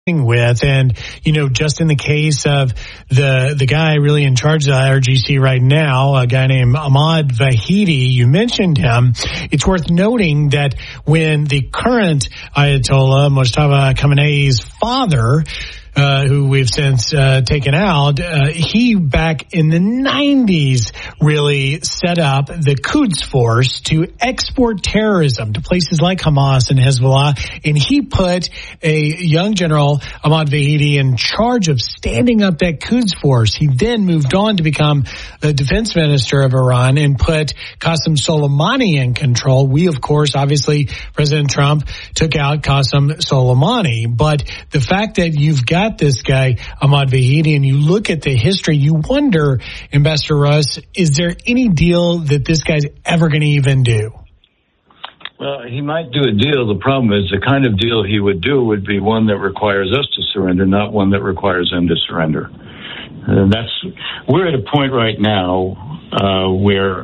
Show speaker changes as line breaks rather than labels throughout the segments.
with. And, just in the case of the guy really in charge of the IRGC right now, a guy named Ahmad Vahidi, you mentioned him. It's worth noting that when the current Ayatollah, Mojtaba Khamenei's father, who we've since taken out, he back in the 90s really set up the Quds Force to export terrorism to places like Hamas and Hezbollah, and he put a young general, Ahmad Vahidi, in charge of standing up that Quds Force. He then moved on to become the defense minister of Iran and put Qasem Soleimani in control. We, of course, obviously, President Trump took out Qasem Soleimani, but the fact that you've got this guy, Ahmad Vahidi, and you look at the history, you wonder, Ambassador Russ, is there any deal that this guy's ever going to even do?
Well, he might do a deal. The problem is the kind of deal he would do would be one that requires us to surrender, not one that requires them to surrender. We're at a point right now where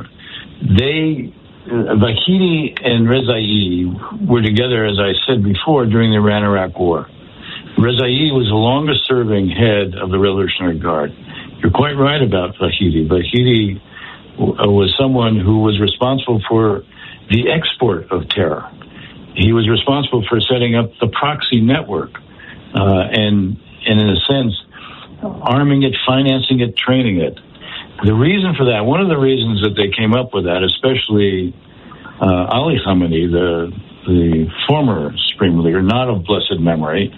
Vahidi and Rezai were together, as I said before, during the Iran-Iraq War. Rezai was the longest-serving head of the Revolutionary Guard. You're quite right about Vahidi. Vahidi was someone who was responsible for the export of terror. He was responsible for setting up the proxy network, and in a sense, arming it, financing it, training it. The reason for that, one of the reasons that they came up with that, especially Ali Khamenei, the former supreme leader, not of blessed memory,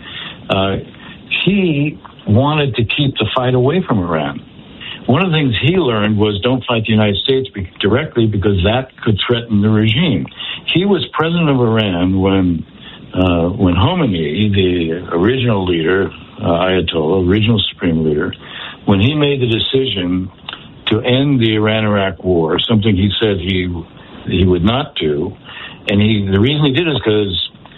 he wanted to keep the fight away from Iran. One of the things he learned was don't fight the United States directly because that could threaten the regime. He was president of Iran when Khomeini, the original leader, Ayatollah, original supreme leader, when he made the decision to end the Iran-Iraq war, something he said he would not do, and the reason he did is because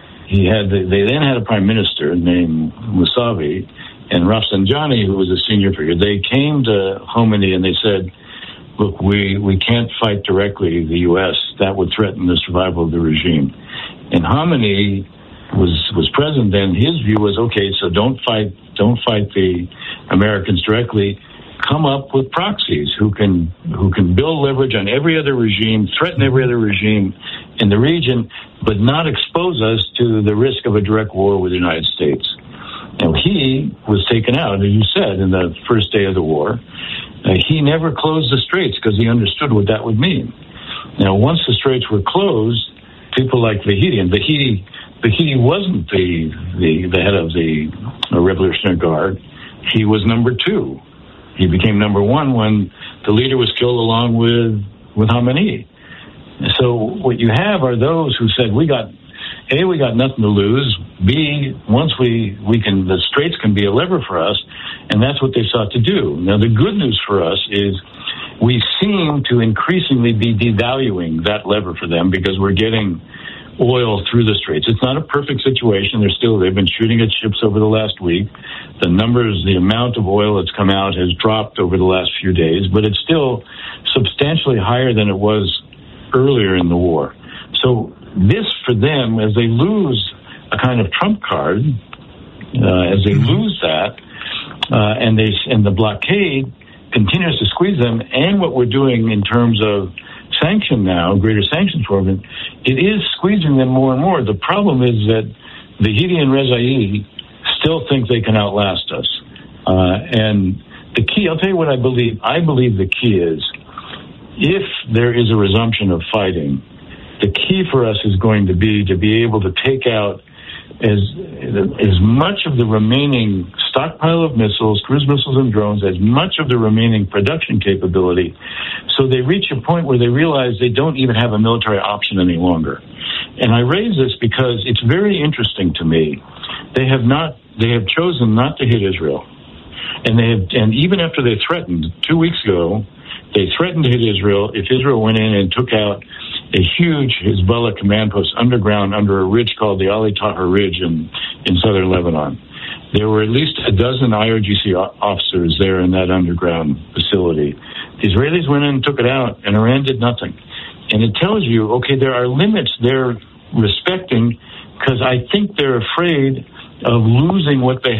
they then had a prime minister named Mousavi and Rafsanjani, who was a senior figure. They came to Khomeini and they said, look, we can't fight directly the U.S. That would threaten the survival of the regime. And Khomeini was president then. His view was, okay, so don't fight the Americans directly. Come up with proxies who can build leverage on every other regime, threaten every other regime in the region, but not expose us to the risk of a direct war with the United States. Now, he was taken out, as you said, in the first day of the war. He never closed the straits because he understood what that would mean. Now, once the straits were closed, people like Vahidi, and Vahidi wasn't the head of the Revolutionary Guard. He was number two. He became number one when the leader was killed along with Khomeini. So what you have are those who said, we got nothing to lose. B, once the straits can be a lever for us, and that's what they sought to do. Now, the good news for us is we seem to increasingly be devaluing that lever for them because we're getting oil through the straits. It's not a perfect situation. They've been shooting at ships over the last week. The amount of oil that's come out has dropped over the last few days, but it's still substantially higher than it was earlier in the war. So this, for them, as they lose a kind of trump card, as they lose that, and the blockade continues to squeeze them, and what we're doing in terms of sanction now, greater sanctions for them, it is squeezing them more and more. The problem is that Vahidi and Rezai still think they can outlast us. And the key, I'll tell you what I believe. I believe the key is, if there is a resumption of fighting, the key for us is going to be able to take out as much of the remaining stockpile of missiles, cruise missiles and drones, as much of the remaining production capability, so they reach a point where they realize they don't even have a military option any longer. And I raise this because it's very interesting to me. They have chosen not to hit Israel. And even after they threatened 2 weeks ago, they threatened to hit Israel if Israel went in and took out a huge Hezbollah command post underground under a ridge called the Ali Tahrir Ridge in southern Lebanon. There were at least a dozen IRGC officers there in that underground facility. The Israelis went in and took it out, and Iran did nothing. And it tells you, okay, there are limits they're respecting because I think they're afraid of losing what they